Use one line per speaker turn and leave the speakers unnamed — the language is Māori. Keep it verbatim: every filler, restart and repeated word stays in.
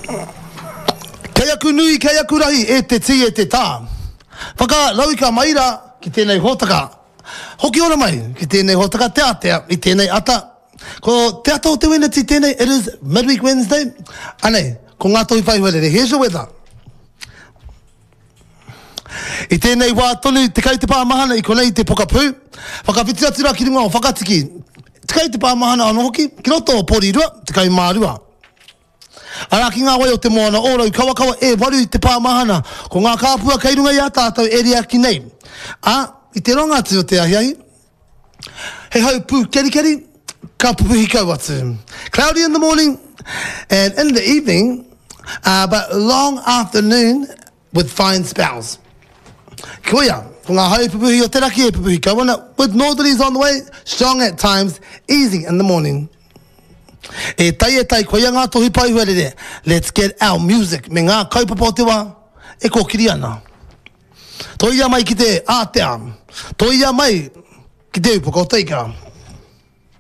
Kei aku nui, kei aku rahi, e te ti e te tā. Whaka lau ka maira ki tēnei hōtaka. Hoki ora mai ki tēnei hōtaka te atea i tēnei ata. Ko te ata o te wena ti tēnei, it is midweek Wednesday. Anei, ko ngā tohi whai huere, here's your weather. I tēnei wā tonu, te kai te pāmahana i konei te pokapū. Whakawhitiratira ki runga o whakatiki. Te kai te pāmahana anō hoki, ki roto o porirua, te kai mārua. Ara ki ngā wai o te moana ora i kawakawa e waru i te pāmahana ko ngā kāpua kei runga i a tātou e rea ki nei. A, i te ronga atu o te ahiahi. He hau pū keri keri, ka pupuhi kau atu. Cloudy in the morning and in the evening, uh, but long afternoon with fine spells. Ko ia, ko ngā hau pupuhi o te raki e pupuhi kau ana, with northerlies on the way, strong at times, easy in the morning. E tai e tai koia ngā tohi pai huarere. Let's get our music. Me ngā kaupapa o te wā, e kōkiri ana. Toi ia mai ki te ātea. Toi ia mai ki te upoko teika.